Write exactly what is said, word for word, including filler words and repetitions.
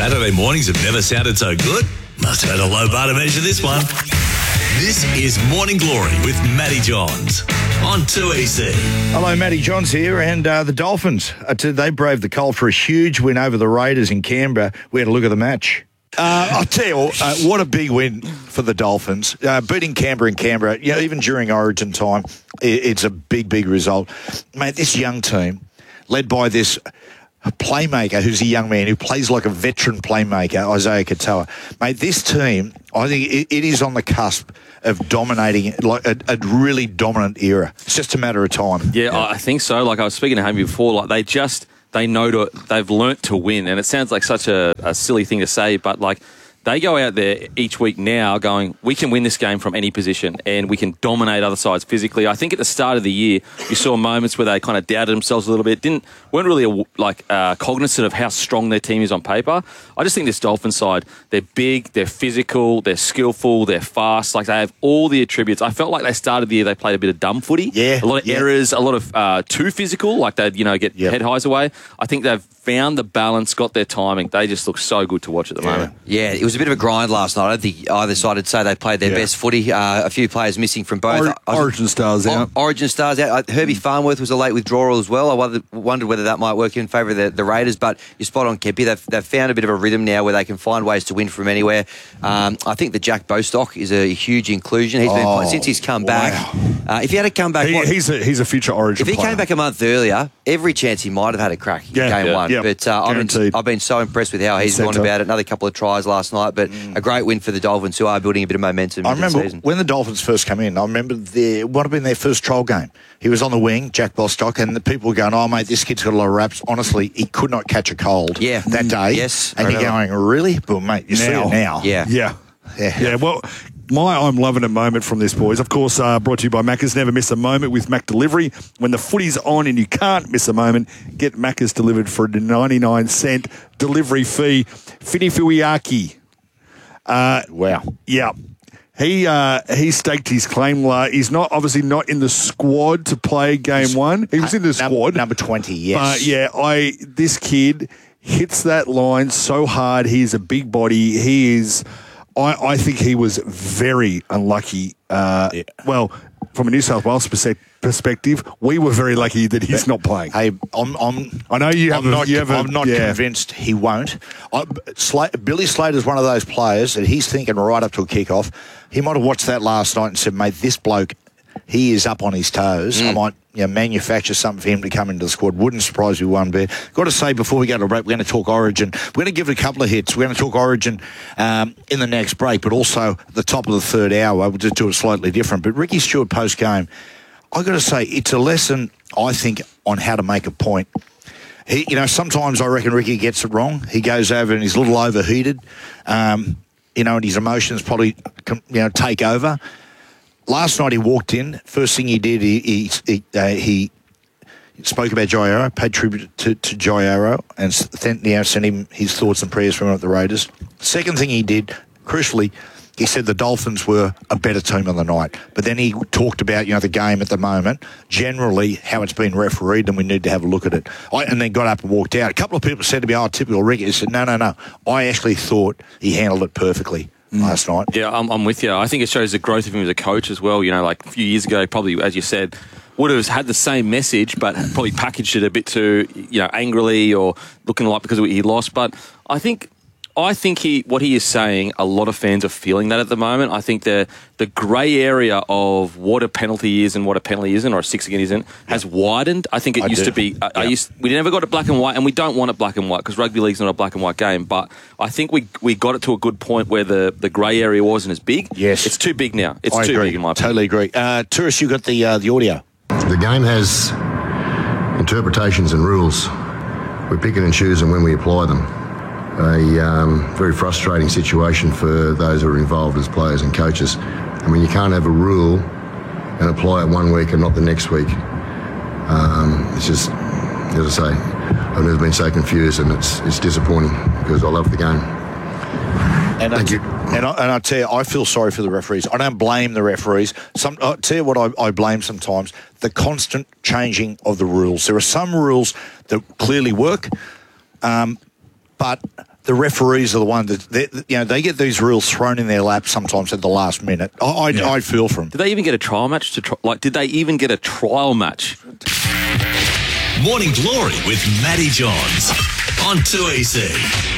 Saturday mornings have never sounded so good. Must have had a low bar to measure this one. This is Morning Glory with Matty Johns on two E C. Hello, Matty Johns here, and uh, the Dolphins, uh, they braved the cold for a huge win over the Raiders in Canberra. We had a look at the match. Uh, I'll tell you, uh, what a big win for the Dolphins. Uh, beating Canberra in Canberra, you know, even during Origin time, it, it's a big, big result. Mate, this young team, led by this playmaker who's a young man who plays like a veteran playmaker, Isaiah Katoa. Mate, this team, I think it, it is on the cusp of dominating, like a, a really dominant era. It's just a matter of time. Yeah, yeah, I think so. Like I was speaking to Hammy before, like they just, they know to, they've learnt to win. And it sounds like such a, a silly thing to say, but like, they go out there each week now going, we can win this game from any position and we can dominate other sides physically. I think at the start of the year, you saw moments where they kind of doubted themselves a little bit, didn't weren't really like uh, cognizant of how strong their team is on paper. I just think this Dolphins side, they're big, they're physical, they're skillful, they're fast. Like they have all the attributes. I felt like they started the year, they played a bit of dumb footy. Yeah. A lot of yeah. errors, a lot of uh, too physical, like they'd, you know, get yep. head highs away. I think they've found the balance, got their timing. They just look so good to watch at the yeah. moment. Yeah, it was a bit of a grind last night. I don't think either side would say they played their yeah. best footy. Uh, a few players missing from both. Or, was, origin stars out. Origin stars out. Uh, Herbie Farnworth was a late withdrawal as well. I wondered, wondered whether that might work in favour of the, the Raiders, but you're spot on, Kempy. They've, they've found a bit of a rhythm now where they can find ways to win from anywhere. Um, I think that Jack Bostock is a huge inclusion. He's been oh, since he's come wow. back. Uh, if he had to come back, He, what, he's a he's a future Origin if he player. came back a month earlier, every chance he might have had a crack in Yeah, game yeah, one. yeah. But uh, I've, been, Guaranteed. I've been so impressed with how he's gone Centre. about it. Another couple of tries last night, but Mm. a great win for the Dolphins, who are building a bit of momentum. I into the remember season. when the Dolphins first came in, I remember their, what had been their first trial game. He was on the wing, Jack Bostock, and the people were going, oh, mate, this kid's got a lot of raps. Honestly, he could not catch a cold Yeah. that day. Yes. And I you're remember. going, really? But, mate, you see Now. it now. Yeah. Yeah. Yeah. Yeah, well, my I'm loving it moment from this, boys. Of course, uh, brought to you by Macca's. Never miss a moment with Mac Delivery. When the footy's on and you can't miss a moment, get Macca's delivered for a ninety-nine cent delivery fee. Fini Fuiaki. Uh, Wow. yeah. He uh, he staked his claim. Uh, he's not obviously not in the squad to play game one. He was in the Num- squad. Number twenty, yes. But yeah, I this kid hits that line so hard. He's a big body. He is. I, I think he was very unlucky. Uh, Yeah. Well, from a New South Wales perse- perspective, we were very lucky that he's not playing. Hey, I'm, I'm, I know you have I'm a- not, you have a- I'm not yeah. convinced he won't. I, Sla- Billy Slater's one of those players that he's thinking right up to a kickoff. He might have watched that last night and said, mate, this bloke, he is up on his toes. Mm. I might you know, manufacture something for him to come into the squad. Wouldn't surprise me one bit. Got to say, before we go to break, we're going to talk Origin. We're going to give it a couple of hits. We're going to talk Origin um, in the next break, but also the top of the third hour. We'll just do it slightly different. But Ricky Stewart post-game, I've got to say, it's a lesson, I think, on how to make a point. He, you know, sometimes I reckon Ricky gets it wrong. He goes over and he's a little overheated, um, you know, and his emotions probably, you know, take over. Last night he walked in. First thing he did, he he he, uh, he spoke about Jai Arrow, paid tribute to, to Jai Arrow, and sent, you know, sent him his thoughts and prayers from him at the Raiders. Second thing he did, crucially, he said the Dolphins were a better team on the night. But then he talked about, you know, the game at the moment, generally how it's been refereed, and we need to have a look at it. I, and then got up and walked out. A couple of people said to me, oh, typical Ricky. He said, no, no, no. I actually thought he handled it perfectly last night. Yeah, I'm, I'm with you. I think it shows the growth of him as a coach as well. You know, like a few years ago, probably, as you said, would have had the same message, but probably packaged it a bit too, you know, angrily or looking like because he lost. But I think... I think he, what he is saying, a lot of fans are feeling that at the moment. I think the the grey area of what a penalty is and what a penalty isn't, or a six again isn't, has widened. I think it I used do. to be. I, I Yeah. used we never got it black and white, and we don't want it black and white because rugby league's not a black and white game. But I think we we got it to a good point where the, the grey area wasn't as big. Yes. It's too big now. It's I too agree. big in my opinion. Totally agree. Uh, Tourist, you got the uh, the audio. The game has interpretations and rules. We pick and choose them when we apply them. A um, very frustrating situation for those who are involved as players and coaches. I mean, you can't have a rule and apply it one week and not the next week. Um, it's just, as I say, I've never been so confused, and it's it's disappointing because I love the game. And Thank I, you. And I, and I tell you, I feel sorry for the referees. I don't blame the referees. Some, I tell you what I, I blame sometimes, the constant changing of the rules. There are some rules that clearly work, um, but the referees are the one that they, you know they get these rules thrown in their lap sometimes at the last minute. I I, Yeah. I feel for them. Did they even get a trial match to try, like? Did they even get a trial match? Morning Glory with Matty Johns on two E C.